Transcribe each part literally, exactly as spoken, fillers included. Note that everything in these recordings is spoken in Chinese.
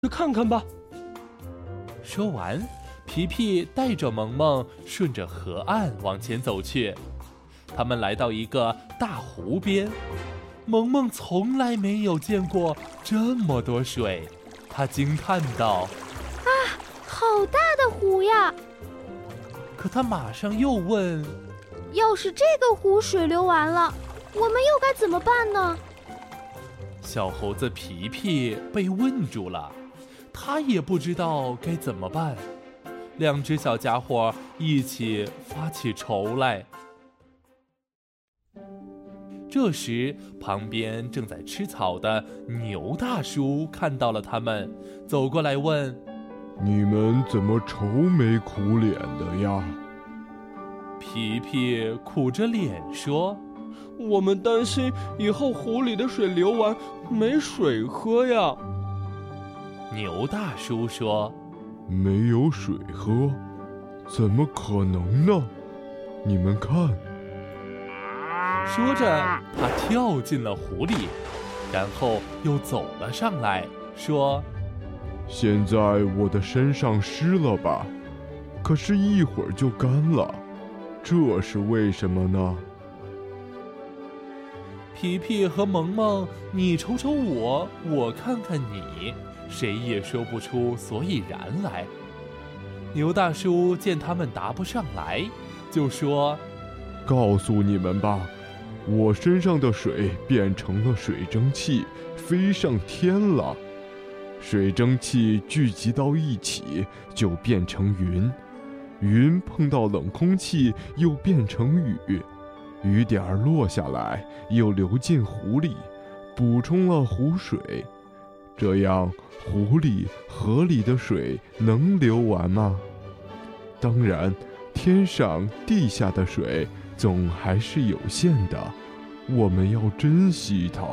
去看看吧。 说完，皮皮带着萌萌顺着河岸往前走去。他们来到一个大湖边，萌萌从来没有见过这么多水，她惊叹道： 啊，好大的湖呀！ 可她马上又问： 要是这个湖水流完了，我们又该怎么办呢？ 小猴子皮皮被问住了，他也不知道该怎么办。两只小家伙一起发起愁来。这时，旁边正在吃草的牛大叔看到了他们，走过来问： 你们怎么愁眉苦脸的呀？ 皮皮苦着脸说： 我们担心以后湖里的水流完没水喝呀。 牛大叔说： 没有水喝？怎么可能呢？你们看。 说着，他跳进了湖里，然后又走了上来，说： 现在我的身上湿了吧？可是一会儿就干了，这是为什么呢？ 皮皮和萌萌，你瞅瞅我，我看看你，谁也说不出所以然来。牛大叔见他们答不上来，就说： 告诉你们吧，我身上的水变成了水蒸气，飞上天了。水蒸气聚集到一起就变成云，云碰到冷空气又变成雨，雨点儿落下来又流进湖里，补充了湖水。这样湖里河里的水能流完吗？当然，天上地下的水总还是有限的，我们要珍惜它。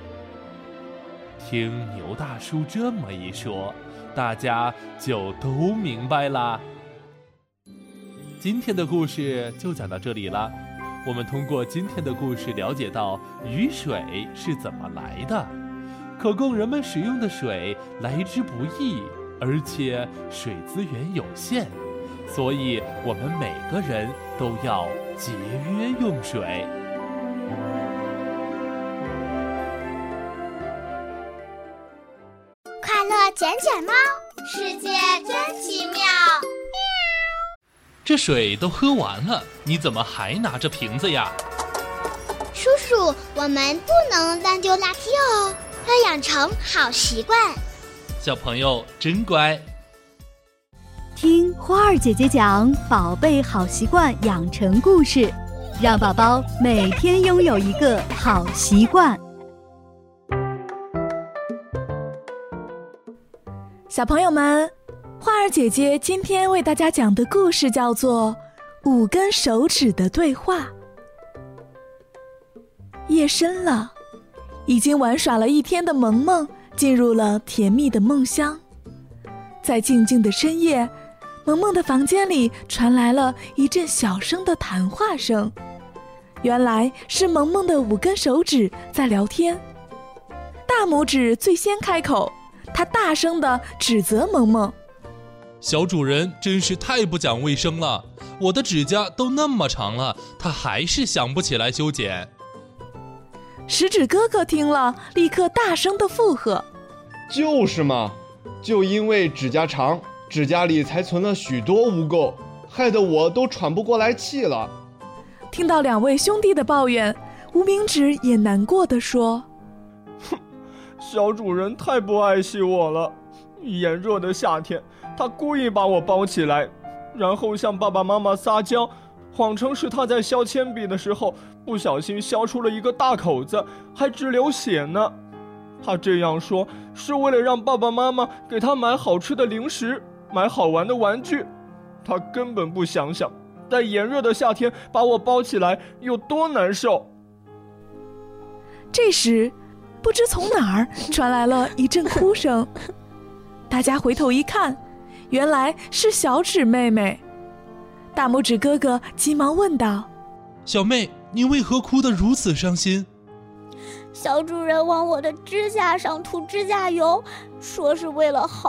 听牛大叔这么一说，大家就都明白了。今天的故事就讲到这里了。我们通过今天的故事了解到雨水是怎么来的，可供人们使用的水来之不易，而且水资源有限，所以我们每个人都要节约用水。 快乐捡捡猫，世界真奇妙。 这水都喝完了，你怎么还拿着瓶子呀？ 叔叔，我们不能乱丢垃圾哦，要养成好习惯。 小朋友真乖。 听花儿姐姐讲宝贝好习惯养成故事，让宝宝每天拥有一个好习惯。 小朋友们，花儿姐姐今天为大家讲的故事叫做《五根手指的对话》。夜深了，已经玩耍了一天的萌萌进入了甜蜜的梦乡。在静静的深夜，萌萌的房间里传来了一阵小声的谈话声，原来是萌萌的五根手指在聊天。大拇指最先开口，他大声地指责萌萌： 小主人真是太不讲卫生了，我的指甲都那么长了，他还是想不起来修剪。 食指哥哥听了，立刻大声地附和： 就是嘛，就因为指甲长，指甲里才存了许多污垢，害得我都喘不过来气了。 听到两位兄弟的抱怨，无名指也难过地说： 哼，小主人太不爱惜我了，炎热的夏天他故意把我包起来，然后向爸爸妈妈撒娇，谎称是他在削铅笔的时候不小心削出了一个大口子，还直流血呢。他这样说是为了让爸爸妈妈给他买好吃的零食，买好玩的玩具。他根本不想想在炎热的夏天把我包起来有多难受。 这时不知从哪儿传来了一阵哭声，大家回头一看，原来是小指妹妹。大拇指哥哥急忙问道： 小妹，你为何哭得如此伤心？ 小主人往我的指甲上涂指甲油，说是为了好